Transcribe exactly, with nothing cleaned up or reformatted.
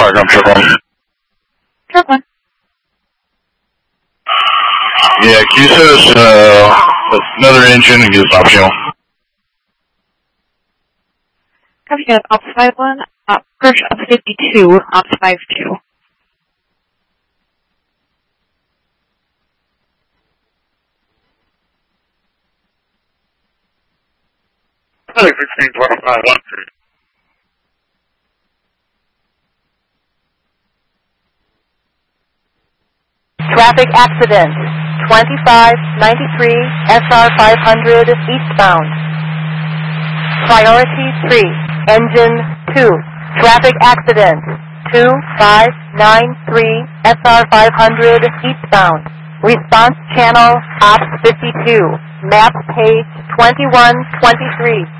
Arkham triple one. Triple one. Yeah, can you set us uh, another engine and get us optional? Copy that. Ops five one. Uh, Perch up fifty-two. Ops five two. sixteen twenty-five one three. Traffic accident. twenty-five ninety-three S R five hundred eastbound. Priority three. Engine two. Traffic accident. two five nine three S R five hundred eastbound. Response channel Ops fifty-two. Map page twenty-one twenty-three.